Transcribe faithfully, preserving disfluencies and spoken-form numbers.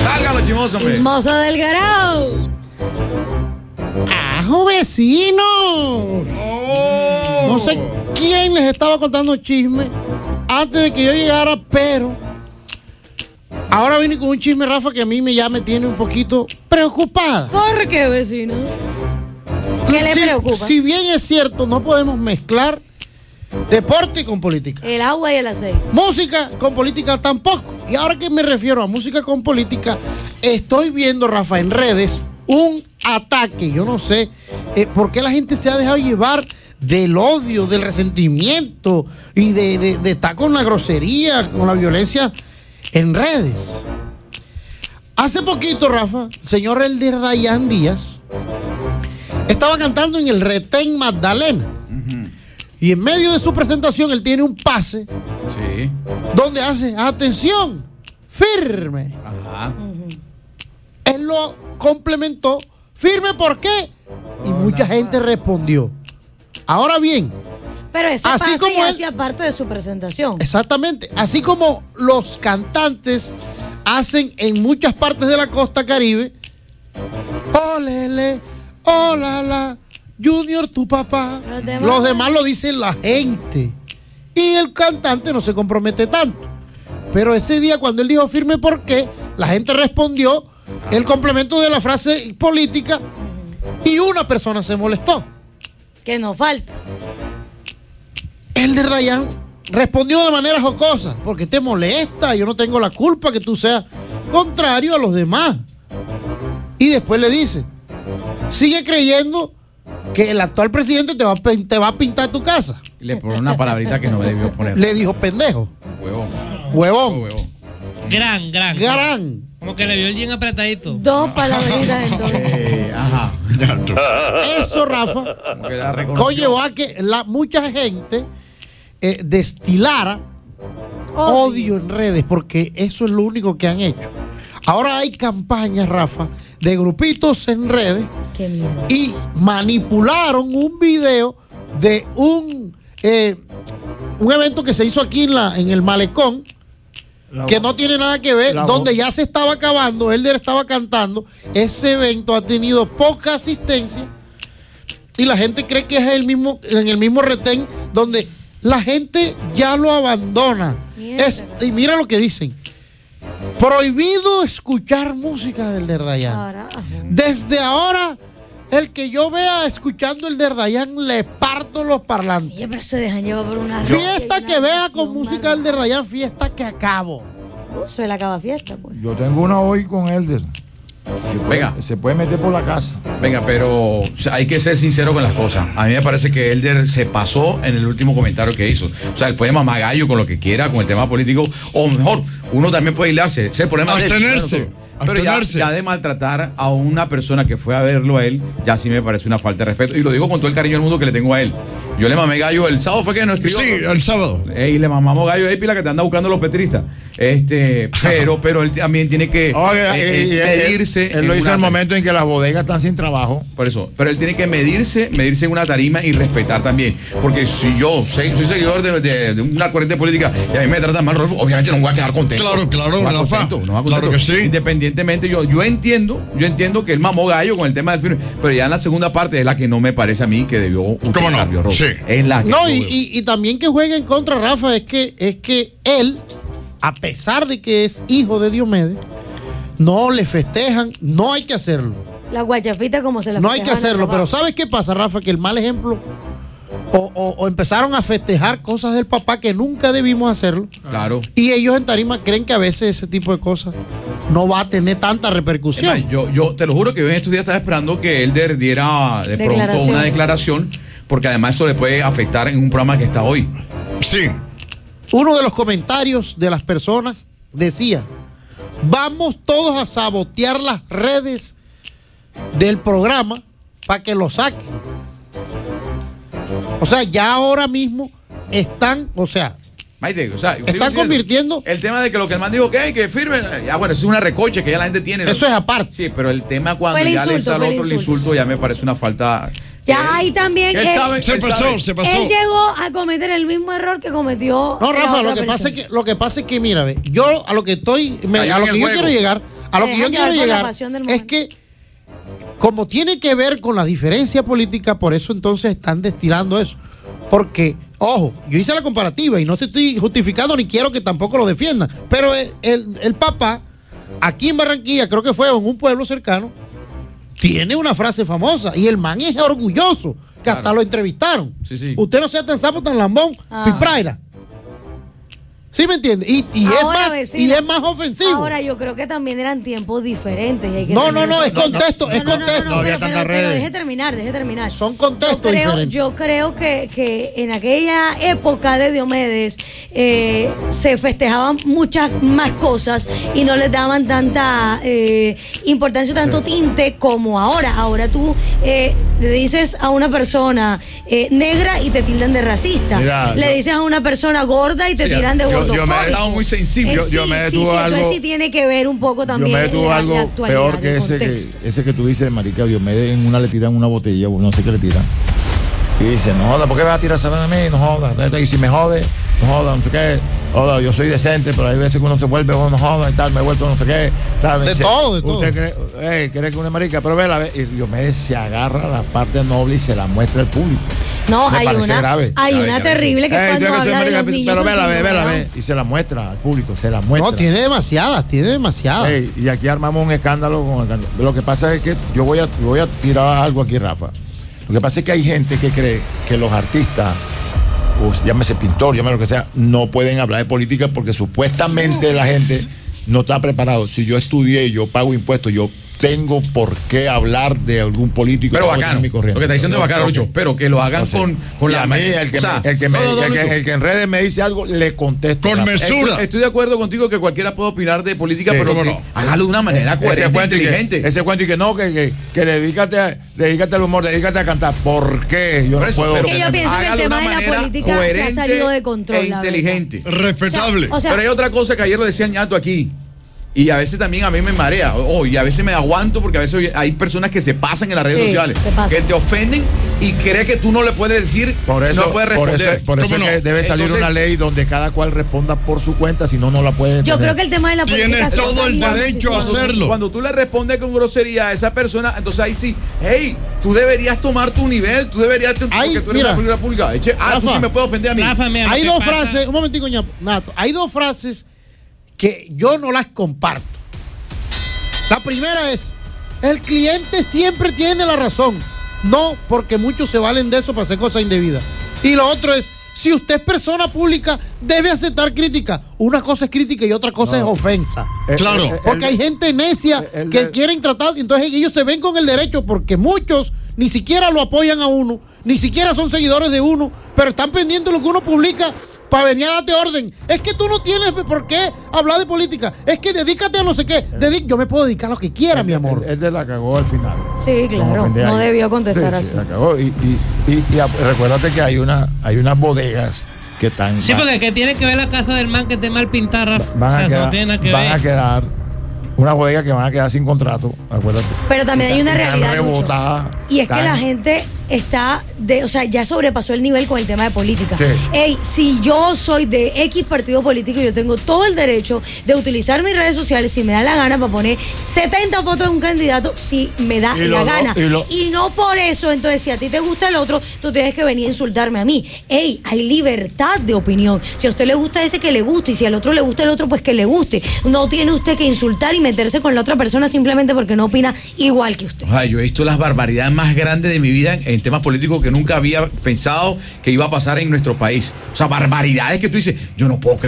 Salgan los chismosos, hombre. Chismoso del Garao. ¡Ajo, vecinos! Oh. No sé quién les estaba contando chisme antes de que yo llegara, pero ahora vine con un chisme, Rafa, que a mí me ya me tiene un poquito preocupada. ¿Por qué, vecino? ¿Qué le Si- preocupa? Si bien es cierto, no podemos mezclar deporte con política. El agua y el aceite. Música con política tampoco. Y ahora que me refiero a música con política, estoy viendo, Rafa, en redes un ataque. Yo no sé eh, por qué la gente se ha dejado llevar del odio, del resentimiento y de, de, de estar con la grosería, con la violencia en redes. Hace poquito, Rafa, el señor Elder Dayan Díaz estaba cantando en el Retén Magdalena. Y en medio de su presentación él tiene un pase Sí. donde hace, atención, firme. Ajá. Él lo complementó, firme, ¿por qué? Y mucha gente respondió. Ahora bien, Pero ese Así pase como ya él- hacía parte de su presentación. exactamente, así como los cantantes hacen en muchas partes de la costa caribe, olele, olala, Junior tu papá. Los demás- Los demás lo dicen la gente. Y el cantante no se compromete tanto. Pero ese día cuando él dijo firme por qué, la gente respondió el complemento de la frase política y una persona se molestó. Que no falta. Elder Dayan respondió de manera jocosa, porque te molesta, yo no tengo la culpa que tú seas contrario a los demás. Y después le dice, sigue creyendo que el actual presidente te va a, pin- te va a pintar tu casa. Y le pone una palabrita que no debió poner. Le dijo pendejo, Huevón. huevón, Huevón. Gran, gran. garán. Como que le vio el bien apretadito. Dos palabritas entonces. Eh, ajá. Eso, Rafa, Como que la reconoció. conllevó a que la, mucha gente eh, destilara odio en redes, porque eso es lo único que han hecho. Ahora hay campañas, Rafa, de grupitos en redes Qué miedo. y manipularon un video de un eh, un evento que se hizo aquí en, la, en el Malecón, La- que no tiene nada que ver, la- donde ya se estaba acabando, Elder estaba cantando. Ese evento ha tenido poca asistencia y la gente cree que es el mismo, en el mismo retén donde la gente ya lo abandona. Mierda. Es- y mira lo que dicen: prohibido escuchar música del Dayan. Carajo. Desde ahora, el que yo vea escuchando el Dayan, le parto los parlantes. Oye, pero se dejan llevar por una Fiesta rabia y que una vea pasión con música del bárbara. Dayan, fiesta que acabo. Uh, suele acabar fiesta, pues. Yo tengo una hoy con Elder. Que puede- Venga. Se puede meter por la casa. Venga, pero o sea, hay que ser sincero con las cosas. A mí me parece que Elder se pasó en el último comentario que hizo. O sea, él puede mamar gallo con lo que quiera, con el tema político, o mejor, uno también puede hilarse. Ese es el problema de él. Abstenerse, Claro, Pero ya, abstenerse. ya de maltratar a una persona que fue a verlo a él, ya sí me parece una falta de respeto. Y lo digo con todo el cariño del mundo que le tengo a él. Yo le mamé gallo el sábado, fue que no escribió. Sí, el sábado. Eh, y le mamamos gallo ahí, pila, que te anda buscando los petristas. Este, pero, pero él también tiene que Oye, eh, y- y- eh, él- medirse. Él en lo hizo una- en el momento en que las bodegas están sin trabajo. Por eso, pero él tiene que medirse, medirse en una tarima y respetar también. Porque si yo soy, soy seguidor de, de- de una corriente política y a mí me tratan mal, Rodolfo, obviamente no me voy a quedar contento. Claro, claro, no voy a Rafa. contento, no voy a Claro contento. que sí. Independientemente, yo, yo entiendo, yo entiendo que él mamó gallo con el tema del firme, pero ya en la segunda parte es la que no me parece a mí que debió ¿Cómo no? utilizar, Rodolfo. Sí. Es la que No, yo y, veo. y- y también que juega en contra, Rafa, es que, es que él, a pesar de que es hijo de Diomedes, no le festejan, no hay que hacerlo. La guachafita como se la No hay que festejaban hacerlo, al pero papá. ¿sabes qué pasa, Rafa? Que el mal ejemplo, o, o- o empezaron a festejar cosas del papá que nunca debimos hacerlo, Claro. y ellos en tarima creen que a veces ese tipo de cosas no va a tener tanta Es repercusión. más, yo, yo te lo juro que yo en estos días estaba esperando que Elder diera de pronto Declaración. una declaración, porque además eso le puede afectar en un programa que está hoy. Sí. Uno de los comentarios de las personas decía: vamos todos a sabotear las redes del programa para que lo saquen. O sea, ya ahora mismo están, o sea, Maite, o sea, Están sigo diciendo, convirtiendo- el tema de que lo que el man dijo que, que firme, ya bueno, eso es una recoche que ya la gente tiene. ¿no? eso es aparte. Sí, pero el tema cuando Fue el ya le insulto, está al fue el otro el insulto. insulto, ya me parece una falta. Ya ahí también Él él, sabe, Se él pasó, sabe. se pasó. él llegó a cometer el mismo error que cometió No, la Rafa, otra lo que pasa es persona. que lo que pasa es que mira, ve, yo a lo que estoy me- Cayó a lo en que el yo juego. quiero llegar, A lo Se que yo dejan quiero llevar por la llegar pasión del es momento. que, como tiene que ver con la diferencia política, por eso entonces están destilando eso. Porque, ojo, yo hice la comparativa y no te estoy justificando ni quiero que tampoco lo defiendan. Pero el, el, el Papa, aquí en Barranquilla, creo que fue en un pueblo cercano, tiene una frase famosa y el man es orgulloso, que Claro. hasta lo entrevistaron. Sí, sí. Usted no sea tan sapo, tan lambón, Ah. pipraira. ¿Sí me entiende? Y, y es Ahora, más, vecina, y es más ofensivo. Ahora yo creo que también eran tiempos diferentes. Y hay que No, tener no, no, eso. es contexto, es No, no, no, contexto. no, No había pero, tantas pero, pero redes. deje terminar, deje terminar. Son contextos yo creo, diferentes. Yo creo que, que en aquella época de Diomedes eh, se festejaban muchas más cosas y no les daban tanta eh, importancia o tanto tinte como ahora. Ahora tú eh, le dices a una persona eh, negra y te tildan de racista. Mira, le yo- dices a una persona gorda y te Sí, tiran de yo- yo me he gordofóbico. estado muy sensible. Eh, Yo- yo sí, me sí, detuve sí, algo- entonces sí tiene que ver un poco también Yo me detuve la, algo la actualidad, peor que el ese, que contexto. ese que tú dices, marica, Diomedes en una le tiran una botella, no sé qué le tiran. Y dice, no joda, ¿por qué vas a tirar esa vaina a mí? No joda. Y si me jode, no joda, no sé qué. Joda, yo soy decente, pero hay veces que uno se vuelve, oh, no joda y tal, me he vuelto no sé qué. Tal, me De dice, todo, de todo. ¿Usted cree, eh, cree que una marica? Pero ve la ve. Y Diomedes se agarra la parte noble y se la muestra al público. No, Me hay parece una, grave. hay Grave, una grave, terrible que Eh, es cuando yo que soy habla de marica, los niños pero con vela, ve, síndrome vela, de ve. Down. Y se la muestra al público, se la muestra. No, tiene demasiadas, tiene demasiadas. Ey, y aquí armamos un escándalo con el can- Lo que pasa es que yo voy a, voy a tirar algo aquí, Rafa. Lo que pasa es que hay gente que cree que los artistas, o llámese pintor, llámese lo que sea, no pueden hablar de política porque supuestamente la gente no está preparado. Si yo estudié, yo pago impuestos, yo tengo por qué hablar de algún político. Pero que no bacano. tiene mi corriente. Lo que está diciendo es bacano, Ok. Lucho. Pero que lo hagan O sea, con, con y la a mí, el que, o sea, me- el, que me- no, no, no, el que- Lucho. el que en redes me dice algo, le contesto. Con Rafa. mesura. Estoy, estoy de acuerdo contigo que cualquiera puede opinar de política, Sí, pero cómo que no. hágalo de una manera coherente, ese cuento y que- inteligente. ese cuento y que no, que, que, que dedícate, a- dedícate al humor, dedícate a cantar. ¿Por qué? Yo Por no eso, puedo. pero Que yo pienso que el hágalo de tema una de la manera política se ha coherente salido de control, e la inteligente. Respetable. O sea, Pero hay otra cosa que ayer lo decía Ñato aquí. Y a veces también a mí me marea. Oh, y a veces me aguanto porque a veces hay personas que se pasan en las redes Sí, sociales. se pasan. Que te ofenden y cree que tú no le puedes decir, Por eso, no puedes por responder. eso, por eso ¿Cómo es no? que debe salir Entonces- una ley donde cada cual responda por su cuenta, si no, no la puede yo tener. creo que el tema de la política Tienes se ha todo el salido derecho a muchísimo. hacerlo. Cuando tú le respondes con grosería a esa persona, entonces ahí sí, hey, tú deberías tomar tu nivel, tú deberías, Ay, porque tú eres mira. una figura pública. Eche, ah, tú Rafa. sí me puedes ofender a mí. Rafa, mira, lo Hay que dos pasa- frases, un momentico, ña- Nato, hay dos frases que yo no las comparto. La primera es, el cliente siempre tiene la razón. No, porque muchos se valen de eso para hacer cosas indebidas. Y lo otro es, si usted es persona pública, debe aceptar crítica. Una cosa es crítica y otra cosa es ofensa. Eh, Claro. eh, eh, Porque el- hay gente necia el- que el- quieren tratar, entonces ellos se ven con el derecho porque muchos ni siquiera lo apoyan a uno, ni siquiera son seguidores de uno, pero están pendientes de lo que uno publica para venir a darte orden. Es que tú no tienes por qué hablar de política, es que dedícate a no sé qué. Dedi- yo me puedo dedicar a lo que quiera, mi amor. Él, él de la cagó al final. Sí, Como claro. ofender No ahí. debió contestar Sí, sí, así. la cagó. Y, y, y, y a- recuérdate que hay una, hay unas bodegas que están. Sí, van- porque que tiene que ver la casa del man que esté mal pintada, Rafa. van o sea, a eso quedar, no tiene nada que van ver. a quedar una bodega que van a quedar sin contrato, acuérdate. Pero también hay una Están realidad, Lucho. rebotadas, Y es que están- la gente está de, o sea, ya sobrepasó el nivel con el tema de política. Sí. Ey, si yo soy de X partido político, yo tengo todo el derecho de utilizar mis redes sociales si me da la gana para poner setenta fotos de un candidato si me da Y la lo- gana. y lo- Y no por eso, entonces, si a ti te gusta el otro, tú tienes que venir a insultarme a mí. Ey, hay libertad de opinión. Si a usted le gusta ese, que le guste. Y si al otro le gusta el otro, pues que le guste. No tiene usted que insultar y meterse con la otra persona simplemente porque no opina igual que usted. Ay, yo he visto las barbaridades más grandes de mi vida en, en temas políticos que nunca había pensado que iba a pasar en nuestro país. O sea, barbaridades que tú dices, yo no puedo creer